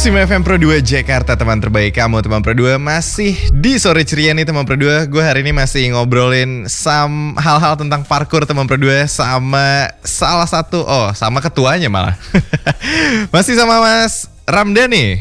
Musim FM Pro 2 Jakarta, teman terbaik kamu, teman Pro 2. Masih di sore ceria nih teman Pro 2. Gue hari ini masih ngobrolin hal-hal tentang parkour teman Pro 2 sama salah satu, sama ketuanya malah. Masih sama Mas Ramdhani.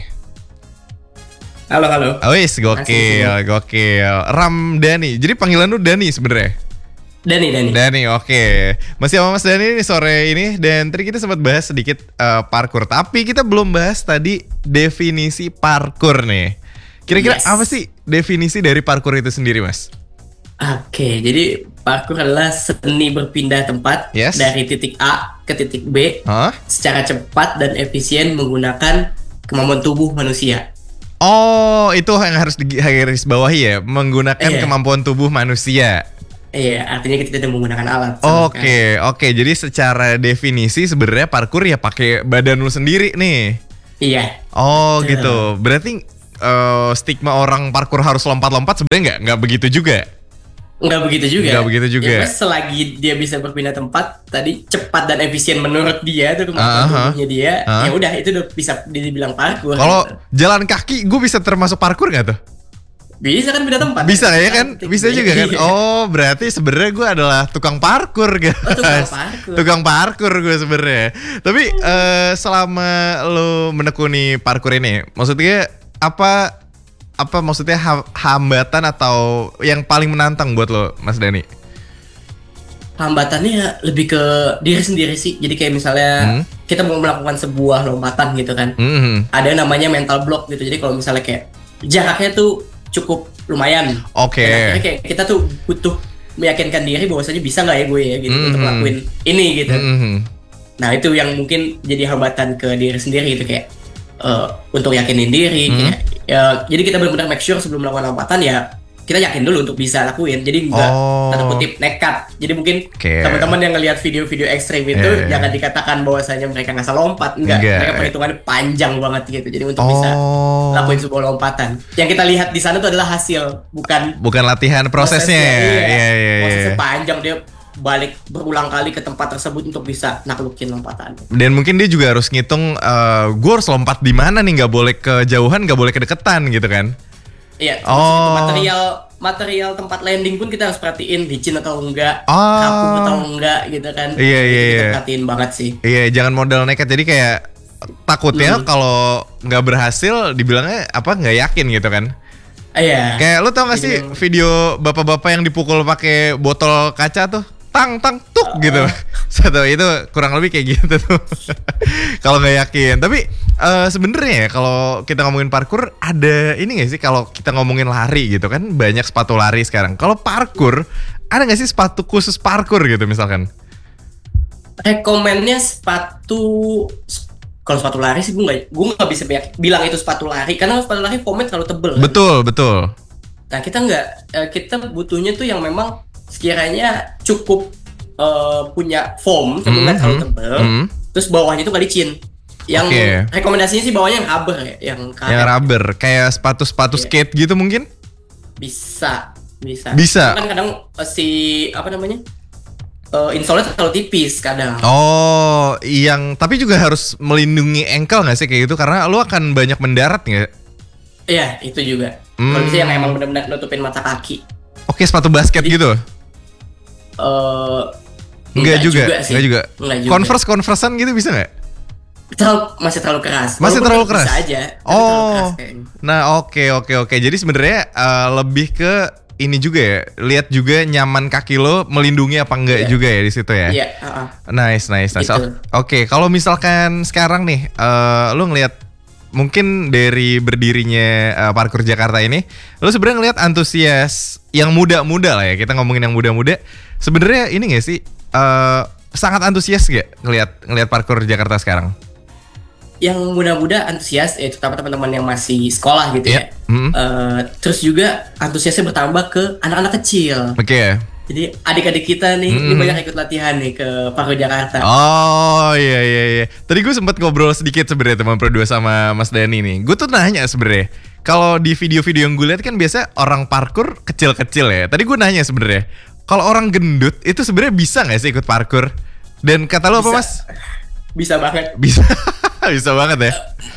Halo. Wis, gokil. Ramdhani. Jadi panggilan lu Dhani sebenarnya? Dhani, oke. Masih sama Mas Dhani nih sore ini. Dan tadi kita sempat bahas sedikit parkour. Tapi kita belum bahas tadi definisi parkour nih. Kira-kira apa sih definisi dari parkour itu sendiri, Mas? Oke, jadi parkour adalah seni berpindah tempat dari titik A ke titik B secara cepat dan efisien menggunakan kemampuan tubuh manusia. Oh, itu yang harus digaris bawahi ya, menggunakan kemampuan tubuh manusia. Iya, artinya kita tidak menggunakan alat. Oke. Jadi secara definisi sebenarnya parkour ya pakai badan lu sendiri nih. Iya. Oh, gitu. Berarti stigma orang parkour harus lompat-lompat sebenarnya nggak begitu juga. Nggak begitu juga. Ya, selagi dia bisa berpindah tempat, tadi cepat dan efisien menurut dia tuh kemampuan tubuhnya dia, ya udah itu udah bisa dibilang parkour. Kalau jalan kaki, gue bisa termasuk parkour nggak tuh? Bisa kan pindah tempat? Bisa ya kan? Bisa juga kan? Oh, berarti sebenarnya gue adalah tukang parkour guys. Tukang parkour gue sebenarnya. Tapi selama lo menekuni parkour ini, maksudnya apa maksudnya hambatan atau yang paling menantang buat lo, Mas Dhani? Hambatannya lebih ke diri sendiri sih. Jadi kayak misalnya kita mau melakukan sebuah lompatan gitu kan. Ada namanya mental block gitu. Jadi kalau misalnya kayak jaraknya tuh cukup lumayan. Oke. Kayak kita tuh butuh meyakinkan diri bahwasanya bisa nggak ya gue ya gitu untuk ngelakuin ini gitu. Nah itu yang mungkin jadi hambatan ke diri sendiri gitu kayak untuk yakinin diri. Kayak, jadi kita benar-benar make sure sebelum melakukan lompatan ya kita yakin dulu untuk bisa lakuin. Jadi nggak tanda kutip nekat. Jadi mungkin teman-teman yang ngelihat video-video ekstrim itu jangan dikatakan bahwasanya mereka nggak lompat. Enggak. Mereka perhitungannya panjang banget gitu. Jadi untuk bisa lakuin sebuah lompatan. Yang kita lihat di sana itu adalah hasil, bukan latihan prosesnya. Iya. Prosesnya panjang, dia balik berulang kali ke tempat tersebut untuk bisa naklukin lompatan. Dan mungkin dia juga harus ngitung gue harus lompat di mana nih, nggak boleh kejauhan, nggak boleh kedeketan gitu kan. Iya, material tempat landing pun kita harus perhatiin licin atau enggak, kaku atau enggak gitu kan. Iya. Kita perhatiin banget sih. Iya, jangan modal nekat. Jadi kayak takutnya kalau nggak berhasil dibilangnya nggak yakin gitu kan. Iya. Kayak lu tau gak sih video bapak-bapak yang dipukul pakai botol kaca tuh? Tang tuk gitu. Satu itu kurang lebih kayak gitu tuh. Kalau nggak yakin. Tapi sebenarnya ya kalau kita ngomongin parkour ada ini nggak sih, kalau kita ngomongin lari gitu kan banyak sepatu lari sekarang. Kalau parkour ada nggak sih sepatu khusus parkour gitu misalkan? Rekomennya kalau sepatu lari sih gue nggak bisa bilang itu sepatu lari karena sepatu lari foamnya terlalu tebel. Betul. Nah kita butuhnya tuh yang memang sekiranya cukup punya foam tapi nggak terlalu tebel, terus bawahnya tuh nggak licin. Yang rekomendasinya sih bawahnya yang rubber ya, yang rubber kayak sepatu skate gitu mungkin. Bisa. Kan kadang insole terlalu tipis kadang. Tapi juga harus melindungi ankle nggak sih kayak gitu, karena lu akan banyak mendarat nggak? Iya, itu juga. Kalau bisa yang emang benar-benar nutupin mata kaki. Oke, sepatu basket gitu? Enggak juga. Converse-conversean gitu bisa nggak? Masih terlalu keras. Bisa aja. Nah oke. Jadi sebenarnya lebih ke ini juga ya, lihat juga nyaman kaki lo, melindungi apa enggak juga ya di situ ya. Iya. Nice. Gitu. Oke, kalau misalkan sekarang nih, lo ngelihat mungkin dari berdirinya parkour Jakarta ini, lo sebenarnya ngelihat antusias yang muda-muda lah ya, kita ngomongin yang muda-muda. Sebenarnya ini nggak sih sangat antusias nggak ngelihat parkour Jakarta sekarang? Yang muda-muda antusias, terutama teman-teman yang masih sekolah gitu ya. Terus juga antusiasnya bertambah ke anak-anak kecil. Oke. Jadi adik-adik kita nih, ini banyak ikut latihan nih ke parkour Jakarta. Oh iya. Tadi gue sempat ngobrol sedikit sebenarnya teman Pro 2 sama Mas Dhani nih. Gue tuh nanya sebenarnya, kalau di video-video yang gue lihat kan biasa orang parkour kecil-kecil ya. Tadi gue nanya sebenarnya, kalau orang gendut itu sebenarnya bisa nggak sih ikut parkour? Dan kata lo apa, Mas? Bisa banget. Bisa banget ya.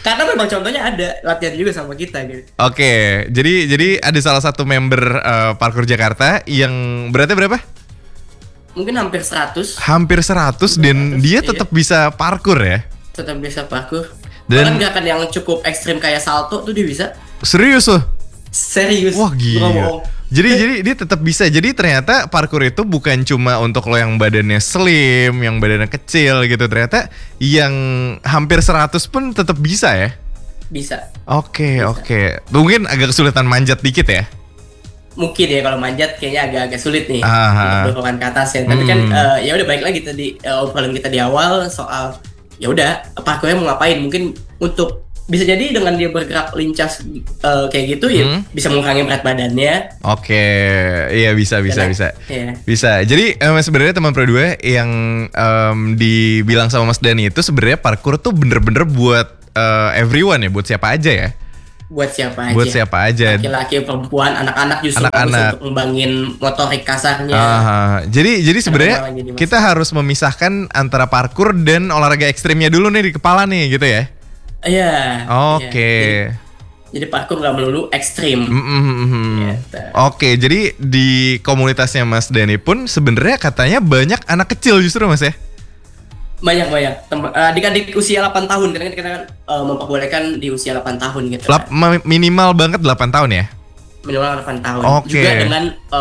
Karena memang contohnya ada latihan juga sama kita gitu. Oke, jadi ada salah satu member Parkour Jakarta yang beratnya berapa? Mungkin hampir 100. Hampir 100 dan dia tetap bisa parkour ya? Tetap bisa parkour. Dan bahkan gerakan yang cukup ekstrim kayak salto tuh dia bisa. Serius loh? Serius. Wah gila. Jadi dia tetap bisa. Jadi ternyata parkour itu bukan cuma untuk lo yang badannya slim, yang badannya kecil gitu. Ternyata yang hampir 100 pun tetap bisa ya? Bisa. Oke. Mungkin agak kesulitan manjat dikit ya? Mungkin ya kalau manjat kayaknya agak sulit nih untuk dorongan ke atas ya. Tapi kan ya udah baik lagi tadi obrolan kita di awal soal ya udah parkournya mau ngapain? Mungkin untuk bisa jadi dengan dia bergerak lincah kayak gitu ya bisa mengurangi berat badannya. Oke, iya bisa. Iya. Bisa. Jadi sebenarnya teman Pro 2 yang dibilang sama Mas Dani itu sebenarnya parkour tuh bener-bener buat everyone ya, buat siapa aja ya? Buat siapa aja. Laki-laki, perempuan, anak-anak justru bagus untuk ngembangin motorik kasarnya. Jadi sebenarnya kita harus memisahkan antara parkour dan olahraga ekstrimnya dulu nih di kepala nih gitu ya. Iya. Oke. Jadi parkour nggak melulu ekstrim. Gitu. Oke, jadi di komunitasnya Mas Dani pun sebenarnya katanya banyak anak kecil justru Mas ya? Banyak adik-adik usia 8 tahun karena kita kan memperbolehkan di usia 8 tahun gitu. Minimal banget 8 tahun ya? Minimal 8 tahun. Oke. Juga dengan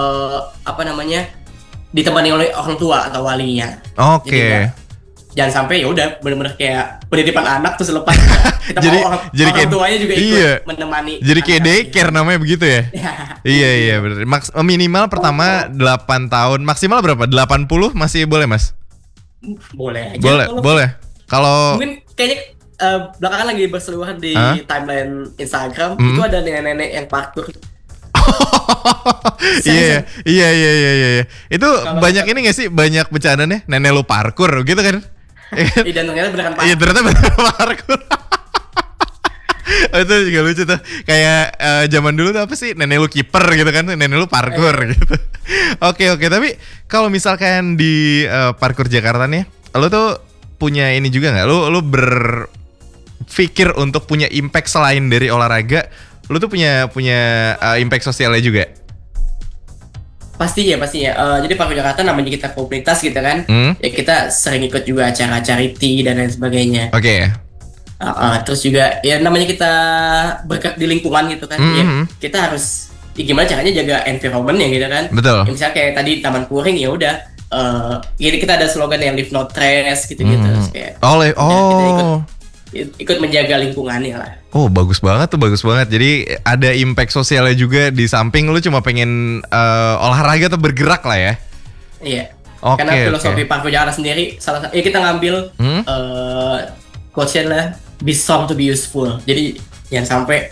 ditemani oleh orang tua atau walinya. Oke. Jangan sampai ya udah benar-benar kayak penitipan anak terus lepas. Kita jadi orang tuanya juga ikut menemani. Jadi kayak daycare namanya begitu ya? Iya benar. Minimal pertama 8 tahun, maksimal berapa? 80 masih boleh Mas? Boleh aja. Boleh. Kalau mungkin kayaknya belakangan lagi berseliweran di timeline Instagram itu ada nenek-nenek yang parkour. Iya. Itu banyak ini nggak sih? Banyak bercandanya nenek lu parkour gitu kan? Dan ternyata beneran parkour. Iya ternyata beneran parkour. Itu juga lucu tuh. Kayak zaman dulu tuh apa sih? Nenek lu kiper gitu kan? Nenek lu parkour gitu. Oke. Tapi kalau misalkan di Parkour Jakarta nih, lu tuh punya ini juga nggak? Lu berpikir untuk punya impact selain dari olahraga? Lu tuh punya impact sosialnya juga? Pastinya. Jadi Parkour Jakarta namanya kita komunitas gitu kan. Ya kita sering ikut juga acara charity dan lain sebagainya. Oke. Terus juga ya namanya kita bergerak di lingkungan gitu kan. Ya, kita harus gimana caranya jaga environment ya gitu kan. Betul. Ya, misalnya kayak tadi Taman Puring ya udah jadi kita ada slogan yang Live No Trash gitu-gitu. Terus kayak kita ikut menjaga lingkungannya lah. Oh bagus banget. Jadi ada impact sosialnya juga di samping lu cuma pengen olahraga atau bergerak lah ya. Iya. Karena filosofi Parkour Jakarta sendiri kita ngambil quote-nya lah be strong to be useful. Jadi jangan sampai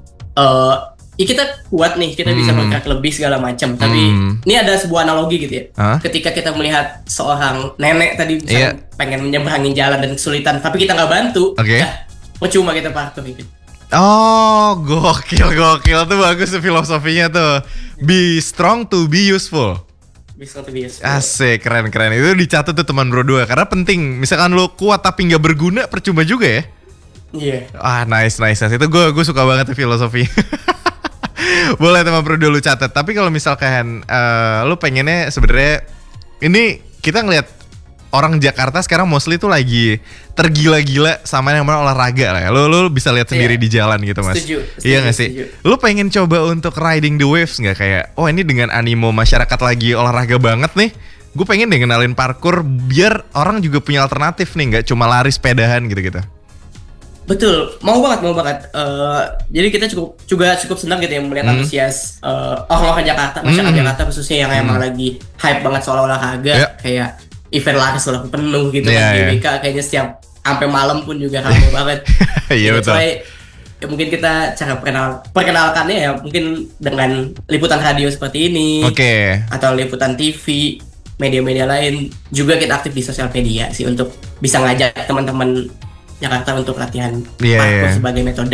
kita kuat nih, kita bisa bergerak lebih segala macam. Tapi ini ada sebuah analogi gitu ya. Ketika kita melihat seorang nenek tadi misalnya pengen menyeberangin jalan dan kesulitan, tapi kita nggak bantu, percuma kita parkour gitu. Oh, gokil tuh bagus tuh filosofinya tuh. Be strong to be useful. Asik, keren. Itu dicatat tuh teman Bro 2 karena penting. Misalkan lo kuat tapi nggak berguna, percuma juga ya. Iya. Nice. Itu gue suka banget tuh filosofi. Boleh teman Bro 2 lu catat. Tapi kalau misalkan lu pengennya sebenarnya ini kita ngelihat orang Jakarta sekarang mostly tuh lagi tergila-gila sama yang namanya olahraga lah ya. Lu bisa lihat sendiri di jalan gitu Mas. Setuju, iya gak sih? Lu pengen coba untuk riding the waves gak? Kayak ini dengan animo masyarakat lagi olahraga banget nih, gue pengen deh kenalin parkour biar orang juga punya alternatif nih, gak cuma lari sepedahan gitu-gitu. Betul, mau banget. Jadi kita cukup senang gitu ya melihat antusias orang-orang Jakarta, masyarakat Jakarta khususnya yang emang lagi hype banget soal olahraga. Kayak event lari selalu penuh gitu kan di WK, kayaknya setiap sampai malam pun juga ramai banget. Iya betul. Ya mungkin kita cara perkenalkannya ya mungkin dengan liputan radio seperti ini, atau liputan TV, media-media lain. Juga kita aktif di sosial media sih untuk bisa ngajak teman-teman Jakarta untuk latihan parkour sebagai metode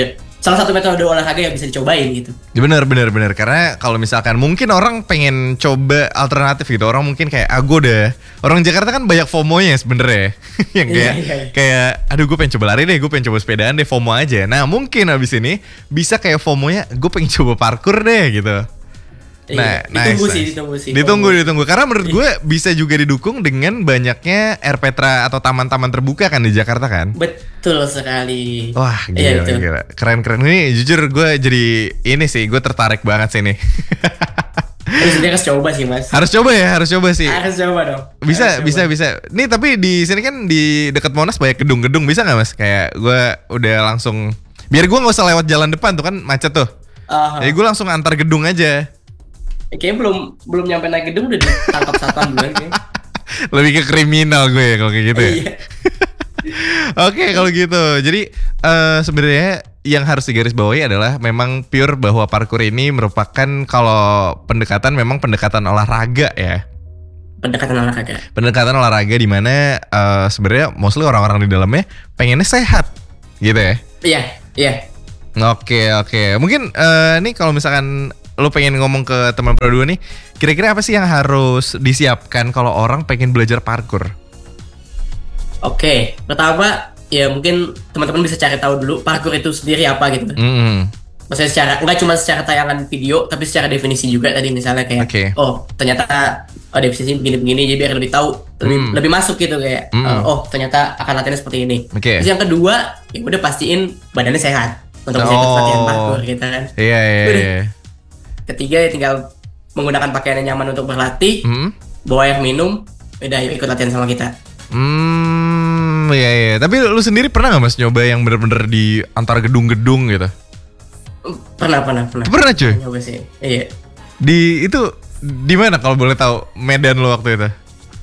salah satu metode olahraga yang bisa dicobain gitu. Bener. Karena kalau misalkan mungkin orang pengen coba alternatif gitu, orang mungkin kayak orang Jakarta kan banyak FOMO-nya sebenarnya. Yang kayak aduh gue pengen coba lari deh, gue pengen coba sepedaan deh, FOMO aja. Nah mungkin abis ini bisa kayak FOMO-nya gue pengen coba parkour deh gitu. Nah, ditunggu. Karena menurut gue bisa juga didukung dengan banyaknya Erpetra atau taman-taman terbuka kan di Jakarta kan. Betul sekali. Wah, gila. Keren. Ini jujur gue jadi ini sih, gue tertarik banget sih nih. Harus coba sih mas. Harus coba sih. Harus coba dong. Bisa. Nih tapi di sini kan di dekat Monas banyak gedung-gedung, bisa nggak mas? Kayak gue udah langsung, biar gue nggak usah lewat jalan depan tuh kan macet tuh. Jadi gue langsung antar gedung aja. Kayaknya belum nyampe naik gedung udah ditangkap satpam duluan kayaknya. Lebih ke kriminal gue ya kalau kayak gitu ya. Iya. Oke, kalau gitu. Jadi sebenarnya yang harus digarisbawahi adalah memang pure bahwa parkour ini merupakan kalau pendekatan memang pendekatan olahraga ya. Pendekatan olahraga di mana sebenarnya mostly orang-orang di dalamnya pengennya sehat gitu ya. Iya. Oke. Mungkin nih kalau misalkan lo pengen ngomong ke teman Pro 2 nih, kira-kira apa sih yang harus disiapkan kalau orang pengen belajar parkour? Oke, pertama ya mungkin teman-teman bisa cari tahu dulu parkour itu sendiri apa gitu. Maksudnya nggak cuma secara tayangan video, tapi secara definisi juga tadi misalnya kayak ternyata definisi begini-begini, jadi biar lebih tahu, lebih masuk gitu kayak ternyata akan latihannya seperti ini. Terus yang kedua, ya udah pastiin badannya sehat untuk bisa ikut latihan parkour gitu kan. Iya. Ketiga ya tinggal menggunakan pakaian yang nyaman untuk berlatih, bawa air minum, udah ikut latihan sama kita. Iya. Tapi lu sendiri pernah nggak mas nyoba yang bener-bener di antara gedung-gedung gitu? Pernah. Pernah cuy? Nyoba sih. Iya. Di mana kalau boleh tahu medan lu waktu itu?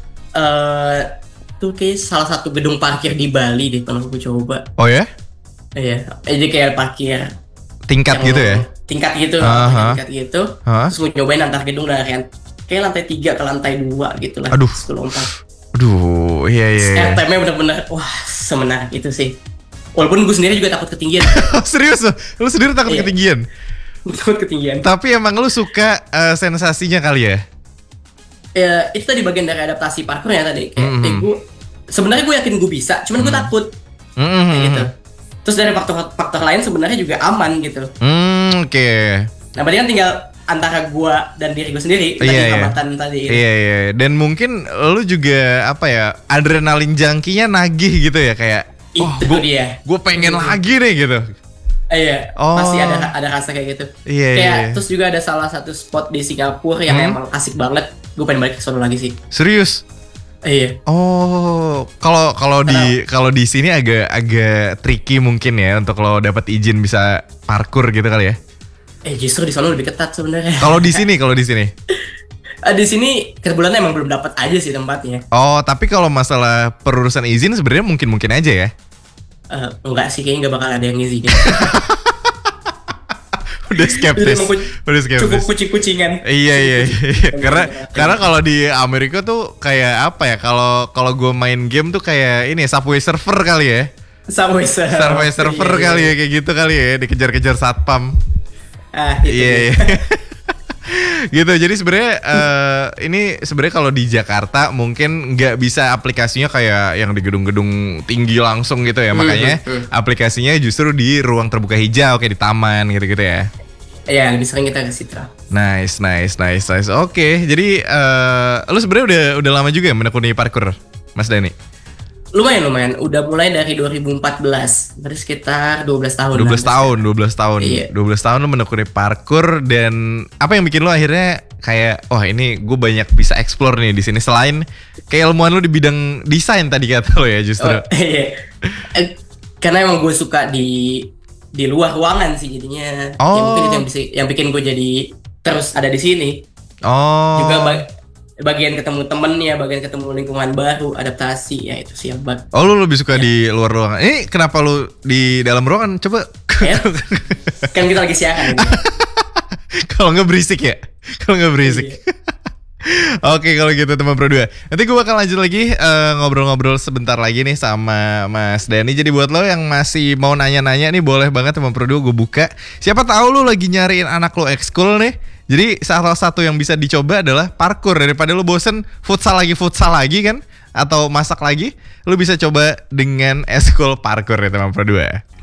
Itu kayak salah satu gedung parkir di Bali deh pernah gue coba. Oh ya? Iya. Jadi kayak parkir tingkat gitu ya? Tingkat gitu. Terus gue nyobain antar gedung dari kayak lantai 3 ke lantai 2 gitu lah. Aduh. Terus gue lompat. Aduh, iya. RTM-nya bener-bener wah semenarik itu sih. Walaupun gue sendiri juga takut ketinggian. Serius loh? Lu sendiri takut ketinggian? Takut ketinggian. Tapi emang lu suka sensasinya kali ya? Ya itu tadi bagian dari adaptasi parkournya tadi. Kayak sebenarnya gue yakin gue bisa, cuman gue takut. Kayak gitu. Terus dari faktor lain sebenarnya juga aman gitu. Oke. Nah berarti kan tinggal antara gue dan diri gue sendiri dari hambatan tadi. Iya. Dan mungkin lu juga adrenalin junkie-nya nagih gitu ya kayak. Itu dia. Gue pengen lagi nih gitu. Iya. Pasti ada rasa kayak gitu. Iya. Terus juga ada salah satu spot di Singapura yang emang asik banget. Gue pengen balik ke sana lagi sih. Serius? Iya. Oh, kalau di sini agak tricky mungkin ya untuk lo dapat izin bisa parkour gitu kali ya. Justru di sana lebih ketat sebenarnya. Kalau di sini? Di sini kebetulan emang belum dapat aja sih tempatnya. Oh, tapi kalau masalah perurusan izin sebenarnya mungkin aja ya. Enggak sih, kayaknya nggak bakal ada yang ngizinin. Udah skeptis. Cukup kucing-kucingan. Iya. Karena kalau di Amerika tuh kayak apa ya? Kalau gue main game tuh kayak ini Subway Surfer kali ya. Subway Surfer kali ya, kayak gitu kali ya, dikejar-kejar satpam. Iya. Gitu. Jadi sebenarnya ini sebenarnya kalau di Jakarta mungkin nggak bisa aplikasinya kayak yang di gedung-gedung tinggi langsung gitu ya. Makanya aplikasinya justru di ruang terbuka hijau kayak di taman gitu-gitu ya. Iya, lebih sering kita ke situ. Nice. Oke, jadi lu sebenarnya udah lama juga ya menekuni parkour, Mas Dani? Lumayan. Udah mulai dari 2014. Berarti sekitar 12 tahun. 12 tahun. Iya. 12 tahun lu menekuni parkour, dan apa yang bikin lu akhirnya kayak ini gue banyak bisa explore nih di sini selain keilmuan lu di bidang desain tadi kata lo ya justru. Iya. Karena emang gue suka di luar ruangan sih jadinya. Ya mungkin itu yang bikin gue jadi terus ada di sini. Juga bagian ketemu temennya, bagian ketemu lingkungan baru, adaptasi, ya itu sih yang lu lebih suka di luar ruangan. Ini kenapa lu di dalam ruangan? Coba. Kan kita lagi siaran. Kalau nggak berisik ya? Kalau nggak berisik. Oke kalau gitu teman Pro 2. Nanti gue bakal lanjut lagi ngobrol-ngobrol sebentar lagi nih sama Mas Dani. Jadi buat lo yang masih mau nanya-nanya nih boleh banget teman Pro 2 gue buka. Siapa tahu lo lagi nyariin anak lo ekskul nih. Jadi salah satu yang bisa dicoba adalah parkour. Daripada lo bosen futsal lagi kan, atau masak lagi, lo bisa coba dengan ekskul parkour ya teman Pro 2.